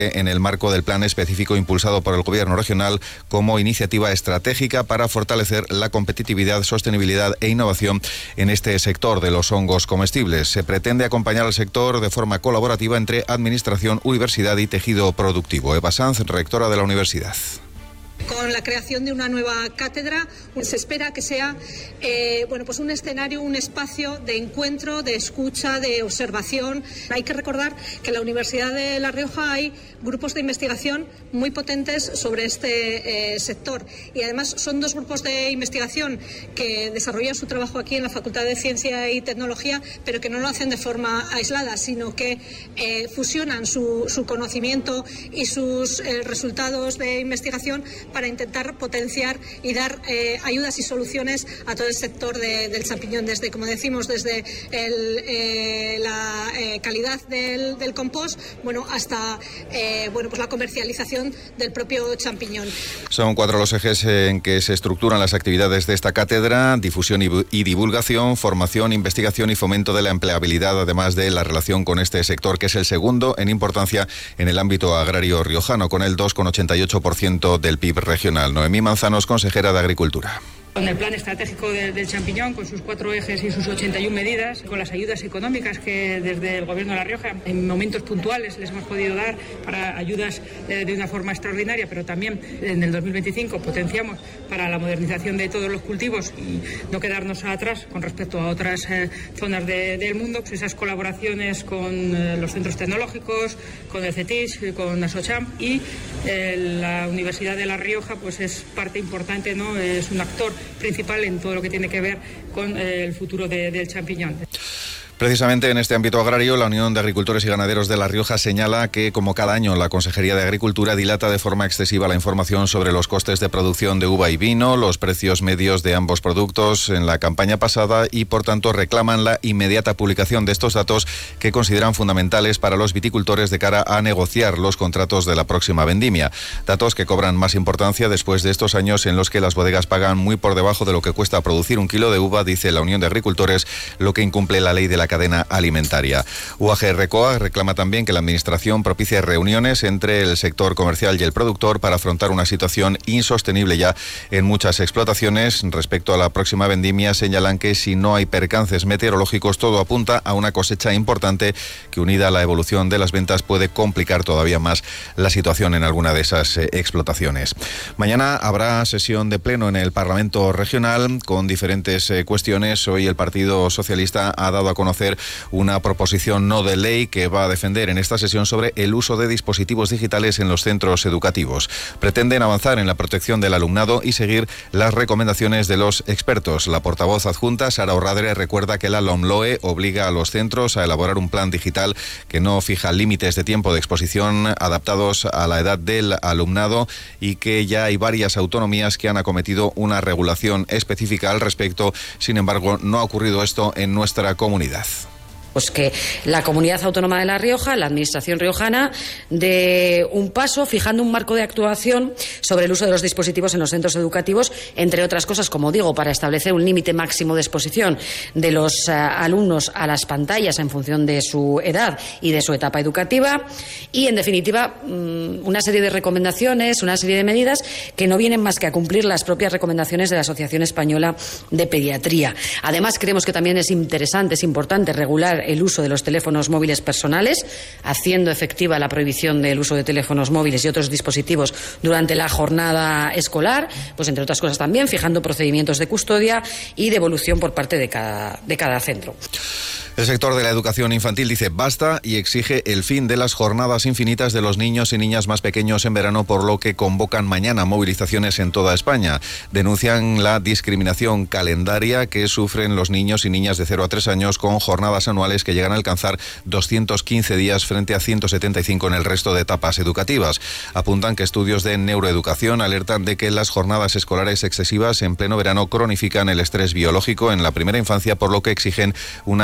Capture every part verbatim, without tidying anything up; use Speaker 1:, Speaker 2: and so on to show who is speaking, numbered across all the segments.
Speaker 1: en el marco del plan específico impulsado por el Gobierno regional como iniciativa estratégica para fortalecer la competitividad, sostenibilidad e innovación en este sector de los hongos comestibles. Se pretende acompañar al sector de forma colaborativa entre administración, universidad y tejido productivo. Eva Sanz, rectora de la universidad.
Speaker 2: Con la creación de una nueva cátedra se espera que sea eh, bueno, pues un escenario, un espacio de encuentro, de escucha, de observación. Hay que recordar que en la Universidad de La Rioja hay grupos de investigación muy potentes sobre este eh, sector, y además son dos grupos de investigación que desarrollan su trabajo aquí en la Facultad de Ciencia y Tecnología, pero que no lo hacen de forma aislada, sino que eh, fusionan su, su conocimiento y sus eh, resultados de investigación para intentar potenciar y dar eh, ayudas y soluciones a todo el sector de, del champiñón, desde, como decimos, desde el, eh, la eh, calidad del, del compost, bueno, hasta eh, bueno, pues la comercialización del propio champiñón.
Speaker 1: Son cuatro los ejes en que se estructuran las actividades de esta cátedra: difusión y, y divulgación, formación, investigación y fomento de la empleabilidad, además de la relación con este sector, que es el segundo en importancia en el ámbito agrario riojano, con el dos coma ochenta y ocho por ciento del P I B regional. Noemí Manzanos, consejera de Agricultura.
Speaker 3: Con el plan estratégico de, del champiñón, con sus cuatro ejes y sus ochenta y una medidas, con las ayudas económicas que desde el Gobierno de La Rioja en momentos puntuales les hemos podido dar para ayudas eh, de una forma extraordinaria, pero también en el dos mil veinticinco potenciamos para la modernización de todos los cultivos y no quedarnos atrás con respecto a otras eh, zonas de, del mundo. Pues esas colaboraciones con eh, los centros tecnológicos, con el CETIS, con ASOCHAM, y eh, la Universidad de La Rioja pues es parte importante, ¿no? Es un actor principal en todo lo que tiene que ver con eh, el futuro de, del champiñón.
Speaker 1: Precisamente en este ámbito agrario, la Unión de Agricultores y Ganaderos de La Rioja señala que, como cada año, la Consejería de Agricultura dilata de forma excesiva la información sobre los costes de producción de uva y vino, los precios medios de ambos productos en la campaña pasada, y, por tanto, reclaman la inmediata publicación de estos datos, que consideran fundamentales para los viticultores de cara a negociar los contratos de la próxima vendimia. Datos que cobran más importancia después de estos años en los que las bodegas pagan muy por debajo de lo que cuesta producir un kilo de uva, dice la Unión de Agricultores, lo que incumple la ley de la cadena alimentaria. U A G RECOA reclama también que la Administración propicie reuniones entre el sector comercial y el productor para afrontar una situación insostenible ya en muchas explotaciones. Respecto a la próxima vendimia, señalan que si no hay percances meteorológicos, todo apunta a una cosecha importante que, unida a la evolución de las ventas, puede complicar todavía más la situación en alguna de esas eh, explotaciones. Mañana habrá sesión de pleno en el Parlamento Regional con diferentes eh, cuestiones. Hoy el Partido Socialista ha dado a conocer una proposición no de ley que va a defender en esta sesión sobre el uso de dispositivos digitales en los centros educativos. Pretenden avanzar en la protección del alumnado y seguir las recomendaciones de los expertos. La portavoz adjunta, Sara Orradre, recuerda que la LOMLOE obliga a los centros a elaborar un plan digital que no fija límites de tiempo de exposición adaptados a la edad del alumnado, y que ya hay varias autonomías que han acometido una regulación específica al respecto. Sin embargo, no ha ocurrido esto en nuestra comunidad.
Speaker 4: Pues que la Comunidad Autónoma de La Rioja, la Administración riojana, dé un paso fijando un marco de actuación sobre el uso de los dispositivos en los centros educativos, entre otras cosas, como digo, para establecer un límite máximo de exposición de los uh, alumnos a las pantallas en función de su edad y de su etapa educativa, y, en definitiva, um, una serie de recomendaciones, una serie de medidas que no vienen más que a cumplir las propias recomendaciones de la Asociación Española de Pediatría. Además, creemos que también es interesante, es importante regular el uso de los teléfonos móviles personales, haciendo efectiva la prohibición del uso de teléfonos móviles y otros dispositivos durante la jornada escolar, pues entre otras cosas también fijando procedimientos de custodia y devolución por parte de cada, de cada centro.
Speaker 1: El sector de la educación infantil dice basta y exige el fin de las jornadas infinitas de los niños y niñas más pequeños en verano, por lo que convocan mañana movilizaciones en toda España. Denuncian la discriminación calendaria que sufren los niños y niñas de cero a tres años, con jornadas anuales que llegan a alcanzar doscientos quince días frente a ciento setenta y cinco en el resto de etapas educativas. Apuntan que estudios de neuroeducación alertan de que las jornadas escolares excesivas en pleno verano cronifican el estrés biológico en la primera infancia, por lo que exigen una solución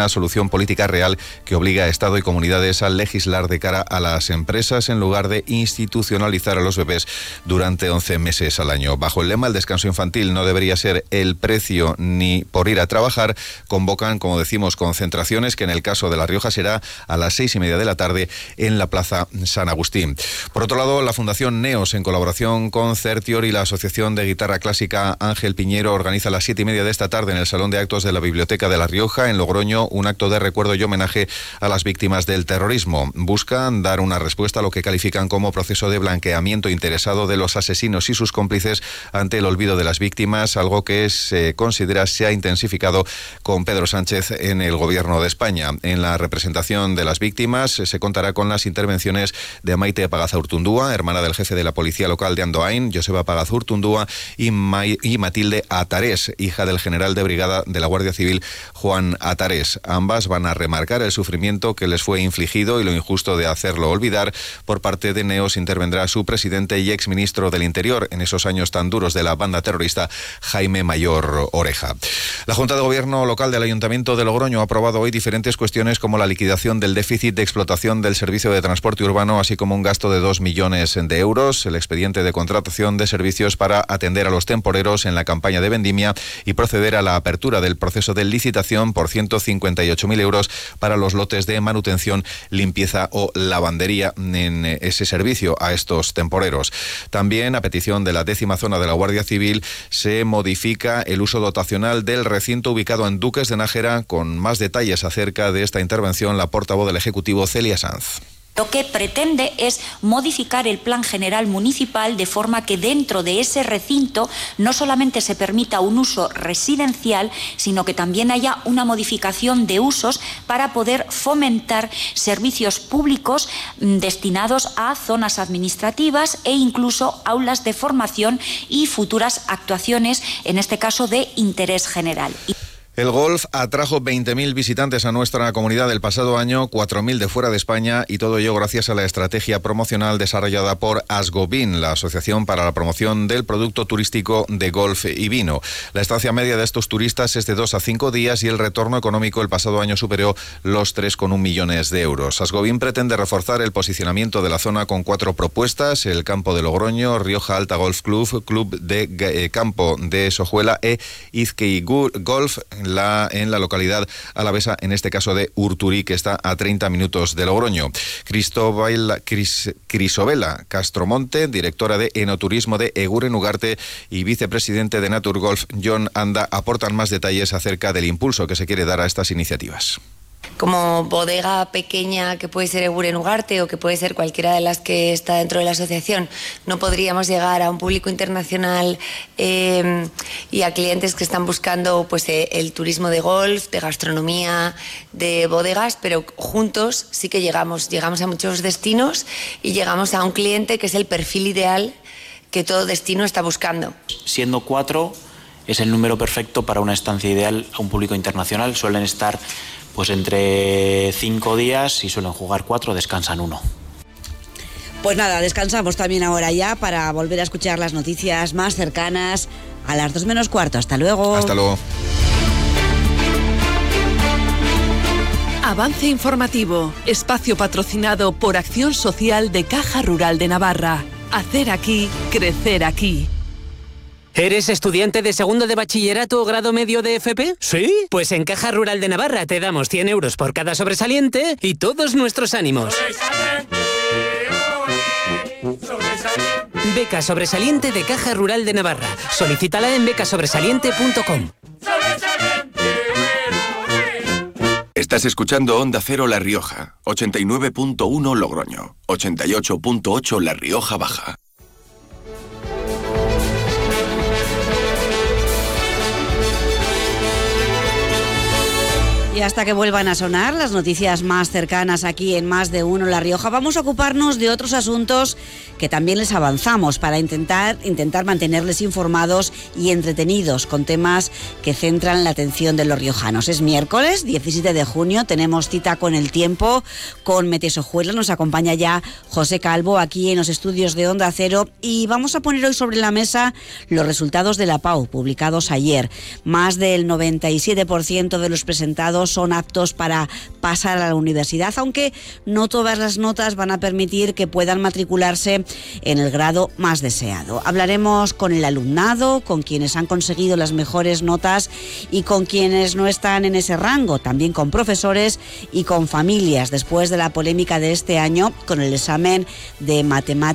Speaker 1: decisión política real que obliga a Estado y comunidades a legislar de cara a las empresas en lugar de institucionalizar a los bebés durante once meses al año. Bajo el lema "el descanso infantil no debería ser el precio ni por ir a trabajar", convocan, como decimos, concentraciones que en el caso de La Rioja será a las seis y media de la tarde en la Plaza San Agustín. Por otro lado, la Fundación Neos, en colaboración con Certior y la Asociación de Guitarra Clásica Ángel Piñero, organiza a las siete y media de esta tarde en el Salón de Actos de la Biblioteca de La Rioja, en Logroño, un acto de recuerdo y homenaje a las víctimas del terrorismo. Buscan dar una respuesta a lo que califican como proceso de blanqueamiento interesado de los asesinos y sus cómplices ante el olvido de las víctimas, algo que se considera se ha intensificado con Pedro Sánchez en el Gobierno de España. En la representación de las víctimas se contará con las intervenciones de Maite Pagazurtundúa, hermana del jefe de la Policía Local de Andoain, Joseba Pagazurtundúa, y, May, y Matilde Atarés, hija del general de brigada de la Guardia Civil, Juan Atarés. Ambas van a remarcar el sufrimiento que les fue infligido y lo injusto de hacerlo olvidar. Por parte de Neos intervendrá su presidente y exministro del Interior en esos años tan duros de la banda terrorista, Jaime Mayor Oreja. La Junta de Gobierno local del Ayuntamiento de Logroño ha aprobado hoy diferentes cuestiones como la liquidación del déficit de explotación del servicio de transporte urbano, así como un gasto de dos millones de euros, el expediente de contratación de servicios para atender a los temporeros en la campaña de vendimia y proceder a la apertura del proceso de licitación por ciento cincuenta y ocho mil euros para los lotes de manutención, limpieza o lavandería en ese servicio a estos temporeros. También, a petición de la décima zona de la Guardia Civil, se modifica el uso dotacional del recinto ubicado en Duques de Nájera. Con más detalles acerca de esta intervención, la portavoz del Ejecutivo, Celia Sanz.
Speaker 5: Lo que pretende es modificar el plan general municipal de forma que dentro de ese recinto no solamente se permita un uso residencial, sino que también haya una modificación de usos para poder fomentar servicios públicos destinados a zonas administrativas e incluso aulas de formación y futuras actuaciones, en este caso de interés general.
Speaker 1: El golf atrajo veinte mil visitantes a nuestra comunidad el pasado año, cuatro mil de fuera de España, y todo ello gracias a la estrategia promocional desarrollada por Asgobin, la Asociación para la Promoción del Producto Turístico de Golf y Vino. La estancia media de estos turistas es de dos a cinco días y el retorno económico el pasado año superó los tres coma uno millones de euros. Asgobin pretende reforzar el posicionamiento de la zona con cuatro propuestas: el Campo de Logroño, Rioja Alta Golf Club, Club de eh, Campo de Sojuela e Izquei Golf, La, en la localidad alavesa, en este caso de Urturí, que está a treinta minutos de Logroño. Cristóbal Cris, Crisobela Castromonte, directora de Enoturismo de Eguren Ugarte, y vicepresidente de Naturgolf, John Anda, aportan más detalles acerca del impulso que se quiere dar a estas iniciativas.
Speaker 6: Como bodega pequeña que puede ser Eguren Ugarte o que puede ser cualquiera de las que está dentro de la asociación, no podríamos llegar a un público internacional eh, y a clientes que están buscando pues eh, el turismo de golf, de gastronomía, de bodegas, pero juntos sí que llegamos, llegamos a muchos destinos y llegamos a un cliente que es el perfil ideal que todo destino está buscando.
Speaker 7: Siendo cuatro es el número perfecto para una estancia ideal a un público internacional. Suelen estar pues entre cinco días y suelen jugar cuatro, descansan uno.
Speaker 8: Pues nada, descansamos también ahora ya para volver a escuchar las noticias más cercanas a las dos menos cuarto. Hasta luego.
Speaker 1: Hasta luego.
Speaker 9: Avance informativo, espacio patrocinado por Acción Social de Caja Rural de Navarra. Hacer aquí, crecer aquí.
Speaker 10: ¿Eres estudiante de segundo de bachillerato o grado medio de F P? ¿Sí? Pues en Caja Rural de Navarra te damos cien euros por cada sobresaliente y todos nuestros ánimos. Beca sobresaliente de Caja Rural de Navarra. Solicítala en beca sobresaliente punto com.
Speaker 11: Estás escuchando Onda Cero La Rioja, ochenta y nueve punto uno Logroño, ochenta y ocho punto ocho La Rioja Baja.
Speaker 8: Y hasta que vuelvan a sonar las noticias más cercanas aquí en Más de Uno La Rioja, vamos a ocuparnos de otros asuntos que también les avanzamos para intentar, intentar mantenerles informados y entretenidos con temas que centran la atención de los riojanos. Es miércoles diecisiete de junio, tenemos cita con el tiempo, con Metesojuela. Nos acompaña ya José Calvo aquí en los estudios de Onda Cero y vamos a poner hoy sobre la mesa los resultados de la P A U publicados ayer. Más del noventa y siete por ciento de los presentados todos son aptos para pasar a la universidad, aunque no todas las notas van a permitir que puedan matricularse en el grado más deseado. Hablaremos con el alumnado, con quienes han conseguido las mejores notas y con quienes no están en ese rango, también con profesores y con familias, después de la polémica de este año con el examen de matemáticas